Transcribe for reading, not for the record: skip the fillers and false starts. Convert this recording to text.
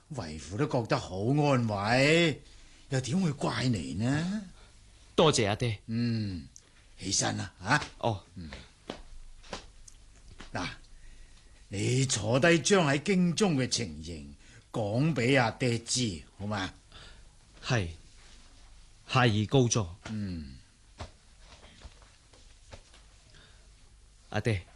為父都覺得好安慰，又點會怪你呢？ 多謝阿爹。 起身啦，吓。 哦。 嗱，你坐低將喺京中嘅情形講俾阿爹知，好嘛？ 係，孩兒告狀。阿爹。